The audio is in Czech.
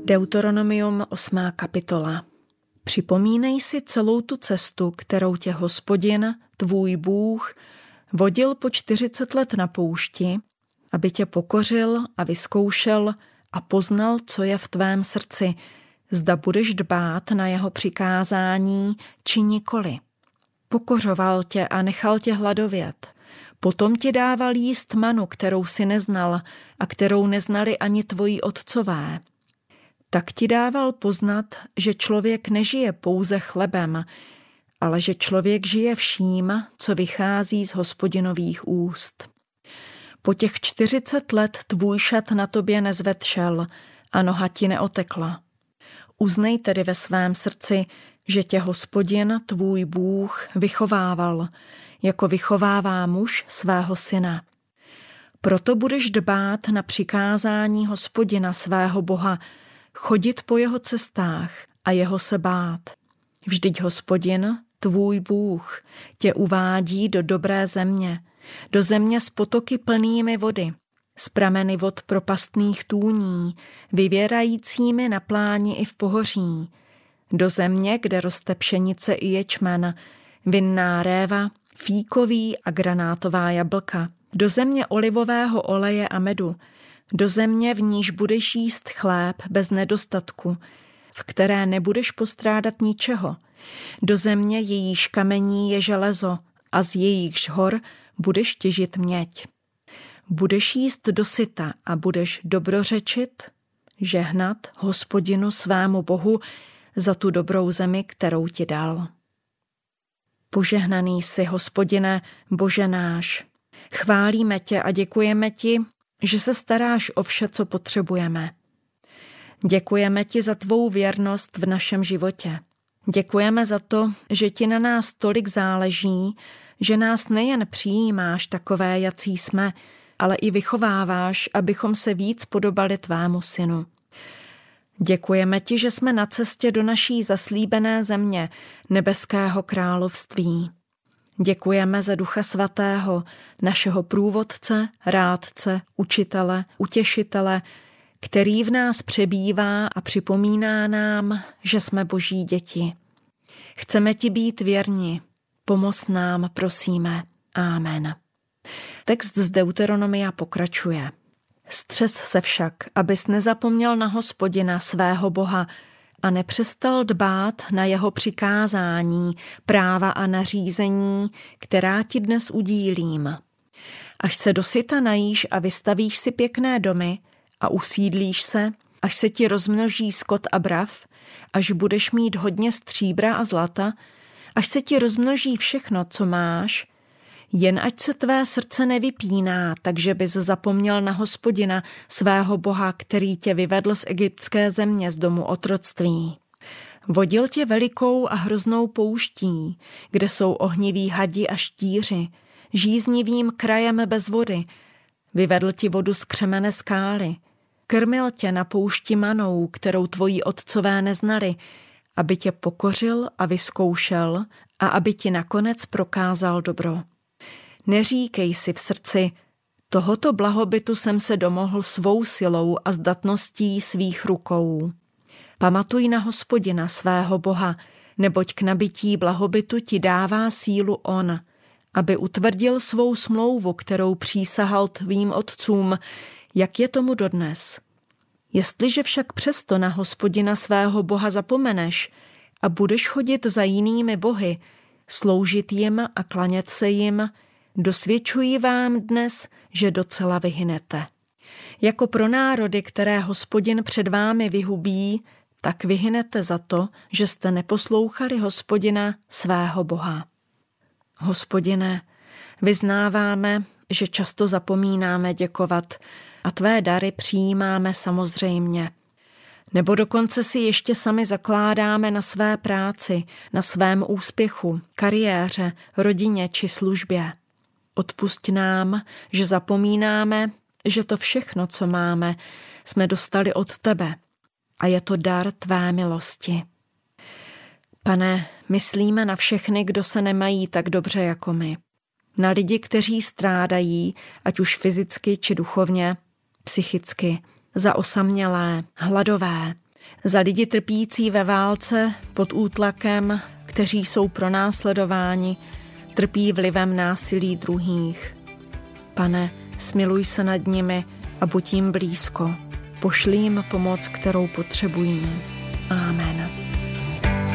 Deuteronomium 8. kapitola. Připomínej si celou tu cestu, kterou tě Hospodin, tvůj Bůh, vodil po 40 let na poušti, aby tě pokořil a vyzkoušel a poznal, co je v tvém srdci, zda budeš dbát na jeho přikázání, či nikoli. Pokořoval tě a nechal tě hladovět. Potom ti dával jíst manu, kterou si neznal a kterou neznali ani tvoji otcové. Tak ti dával poznat, že člověk nežije pouze chlebem, ale že člověk žije vším, co vychází z Hospodinových úst. Po těch 40 let tvůj šat na tobě nezvetšel a noha ti neotekla. Uznej tedy ve svém srdci, že tě Hospodin, tvůj Bůh, vychovával, jako vychovává muž svého syna. Proto budeš dbát na přikázání Hospodina svého Boha, chodit po jeho cestách a jeho se bát. Vždyť Hospodin, tvůj Bůh, tě uvádí do dobré země, do země s potoky plnými vody, s prameny vod propastných tůní, vyvěrajícími na pláni i v pohoří, do země, kde roste pšenice i ječmen, vinná réva, fíkový a granátová jablka, do země olivového oleje a medu, do země, v níž budeš jíst chléb bez nedostatku, v které nebudeš postrádat ničeho, do země, jejíž kamení je železo a z jejíchž hor budeš těžit měď. Budeš jíst dosyta a budeš dobrořečit, žehnat Hospodinu svému Bohu za tu dobrou zemi, kterou ti dal. Požehnaný jsi, Hospodine, Bože náš. Chválíme tě a děkujeme ti, že se staráš o vše, co potřebujeme. Děkujeme ti za tvou věrnost v našem životě. Děkujeme za to, že ti na nás tolik záleží, že nás nejen přijímáš takové, jací jsme, ale i vychováváš, abychom se víc podobali tvému synu. Děkujeme ti, že jsme na cestě do naší zaslíbené země, nebeského království. Děkujeme za Ducha Svatého, našeho průvodce, rádce, učitele, utěšitele, který v nás přebývá a připomíná nám, že jsme Boží děti. Chceme ti být věrni. Pomoz nám, prosíme. Amen. Text z Deuteronomia pokračuje. Střes se však, abys nezapomněl na Hospodina, svého Boha, a nepřestal dbát na jeho přikázání, práva a nařízení, která ti dnes udílím. Až se dosyta najíš a vystavíš si pěkné domy a usídlíš se, až se ti rozmnoží skot a brav, až budeš mít hodně stříbra a zlata, až se ti rozmnoží všechno, co máš, jen ať se tvé srdce nevypíná, takže bys zapomněl na Hospodina, svého Boha, který tě vyvedl z egyptské země, z domu otroctví. Vodil tě velikou a hroznou pouští, kde jsou ohniví hadi a štíři, žíznivým krajem bez vody. Vyvedl ti vodu z křemene skály. Krmil tě na poušti manou, kterou tvoji otcové neznali, aby tě pokořil a vyzkoušel a aby ti nakonec prokázal dobro. Neříkej si v srdci, tohoto blahobytu jsem se domohl svou silou a zdatností svých rukou. Pamatuj na Hospodina, svého Boha, neboť k nabytí blahobytu ti dává sílu on, aby utvrdil svou smlouvu, kterou přísahal tvým otcům, jak je tomu dodnes. Jestliže však přesto na Hospodina, svého Boha zapomeneš a budeš chodit za jinými bohy, sloužit jim a klanět se jim, dosvědčuji vám dnes, že docela vyhynete. Jako pro národy, které Hospodin před vámi vyhubí, tak vyhynete za to, že jste neposlouchali Hospodina, svého Boha. Hospodine, vyznáváme, že často zapomínáme děkovat a tvé dary přijímáme samozřejmě. Nebo dokonce si ještě sami zakládáme na své práci, na svém úspěchu, kariéře, rodině či službě. Odpusť nám, že zapomínáme, že to všechno, co máme, jsme dostali od tebe a je to dar tvé milosti. Pane, myslíme na všechny, kdo se nemají tak dobře jako my. Na lidi, kteří strádají, ať už fyzicky či duchovně, psychicky, za osamělé, hladové, Za lidi trpící ve válce, pod útlakem, kteří jsou pronásledováni, trpí vlivem násilí druhých. Pane, smiluj se nad nimi a buď jim blízko. Pošli jim pomoc, kterou potřebují. Amen.